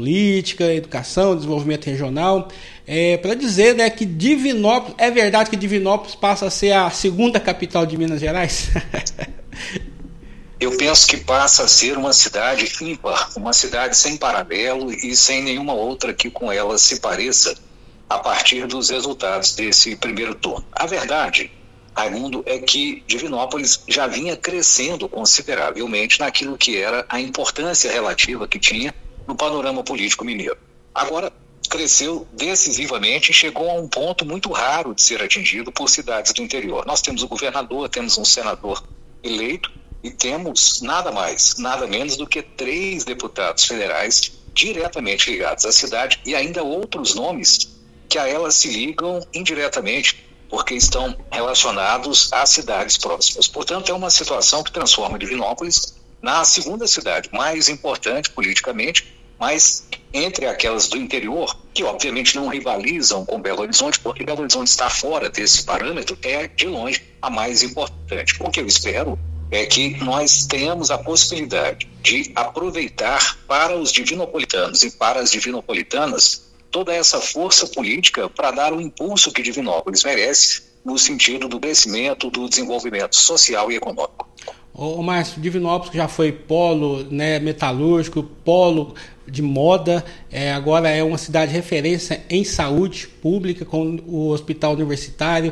política, educação, desenvolvimento regional, para dizer, né, que Divinópolis, é verdade que Divinópolis passa a ser a segunda capital de Minas Gerais? Eu penso que passa a ser uma cidade ímpar, uma cidade sem paralelo e sem nenhuma outra que com ela se pareça a partir dos resultados desse primeiro turno. A verdade, Raimundo, é que Divinópolis já vinha crescendo consideravelmente naquilo que era a importância relativa que tinha no panorama político mineiro. Agora, cresceu decisivamente e chegou a um ponto muito raro de ser atingido por cidades do interior. Nós temos o governador, temos um senador eleito e temos nada mais, nada menos do que 3 deputados federais diretamente ligados à cidade e ainda outros nomes que a ela se ligam indiretamente, porque estão relacionados às cidades próximas. Portanto, é uma situação que transforma Divinópolis na segunda cidade mais importante politicamente, mas entre aquelas do interior, que obviamente não rivalizam com Belo Horizonte, porque Belo Horizonte está fora desse parâmetro, é de longe a mais importante. O que eu espero é que nós tenhamos a possibilidade de aproveitar para os divinopolitanos e para as divinopolitanas toda essa força política para dar o impulso que Divinópolis merece no sentido do crescimento, do desenvolvimento social e econômico. Ô Márcio, Divinópolis que já foi polo, né, metalúrgico, polo de moda, agora é uma cidade de referência em saúde pública com o hospital universitário.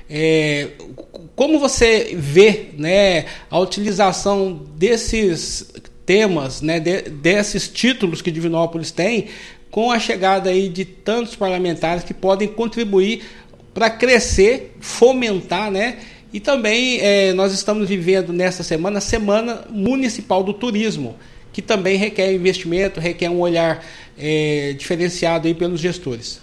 Como você vê, né, a utilização desses temas, né, desses títulos que Divinópolis tem, com a chegada aí de tantos parlamentares que podem contribuir para crescer, fomentar, né? E também nós estamos vivendo nesta semana a Semana Municipal do Turismo, que também requer investimento, requer um olhar diferenciado aí pelos gestores.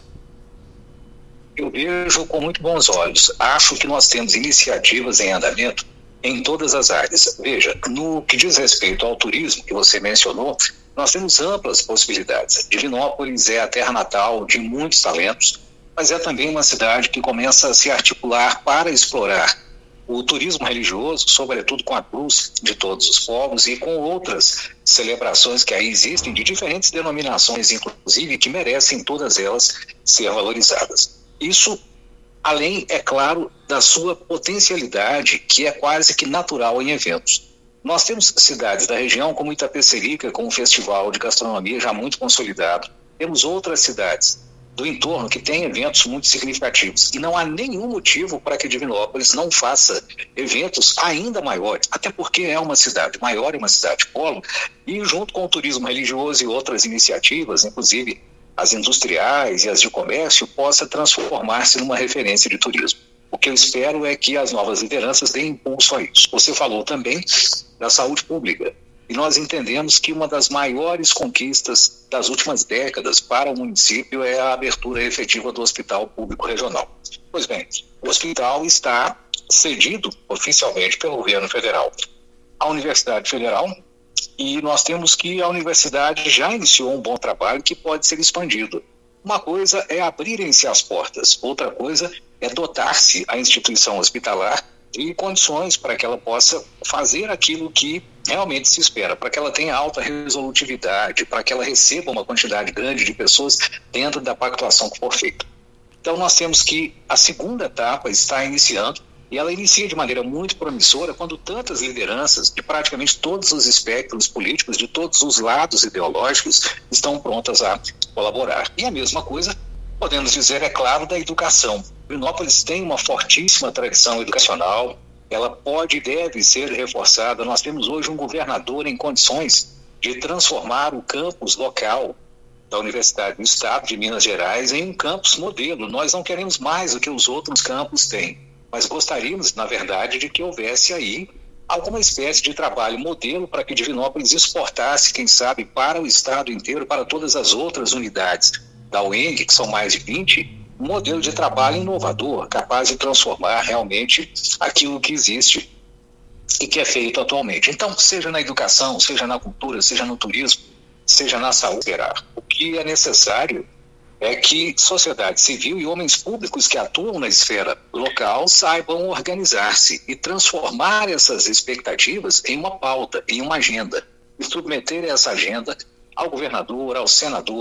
Eu vejo com muito bons olhos. Acho que nós temos iniciativas em andamento em todas as áreas. Veja, no que diz respeito ao turismo que você mencionou, nós temos amplas possibilidades. Divinópolis é a terra natal de muitos talentos, mas é também uma cidade que começa a se articular para explorar o turismo religioso, sobretudo com a cruz de todos os povos e com outras celebrações que aí existem, de diferentes denominações, inclusive, que merecem todas elas ser valorizadas. Isso, além, é claro, da sua potencialidade, que é quase que natural em eventos. Nós temos cidades da região como Itapecerica, com um festival de gastronomia já muito consolidado. Temos outras cidades do entorno que têm eventos muito significativos. E não há nenhum motivo para que Divinópolis não faça eventos ainda maiores, até porque é uma cidade maior, é uma cidade polo, e junto com o turismo religioso e outras iniciativas, inclusive as industriais e as de comércio, possa transformar-se numa referência de turismo. O que eu espero é que as novas lideranças deem impulso a isso. Você falou também da saúde pública. E nós entendemos que uma das maiores conquistas das últimas décadas para o município é a abertura efetiva do Hospital Público Regional. Pois bem, o hospital está cedido oficialmente pelo governo federal à Universidade Federal e nós temos que a universidade já iniciou um bom trabalho que pode ser expandido. Uma coisa é abrirem-se as portas, outra coisa é dotar-se a instituição hospitalar de condições para que ela possa fazer aquilo que realmente se espera, para que ela tenha alta resolutividade, para que ela receba uma quantidade grande de pessoas dentro da pactuação que for feita. Então nós temos que a segunda etapa está iniciando, e ela inicia de maneira muito promissora quando tantas lideranças de praticamente todos os espectros políticos, de todos os lados ideológicos, estão prontas a colaborar. E a mesma coisa podemos dizer, é claro, da educação. Divinópolis tem uma fortíssima tradição educacional, ela pode e deve ser reforçada. Nós temos hoje um governador em condições de transformar o campus local da Universidade do Estado de Minas Gerais em um campus modelo. Nós não queremos mais do que os outros campos têm, mas gostaríamos, na verdade, de que houvesse aí alguma espécie de trabalho modelo para que Divinópolis exportasse, quem sabe, para o estado inteiro, para todas as outras unidades da UENG, que são mais de 20, um modelo de trabalho inovador, capaz de transformar realmente aquilo que existe e que é feito atualmente. Então, seja na educação, seja na cultura, seja no turismo, seja na saúde, o que é necessário é que sociedade civil e homens públicos que atuam na esfera local saibam organizar-se e transformar essas expectativas em uma pauta, em uma agenda, e submeter essa agenda ao governador, ao senador,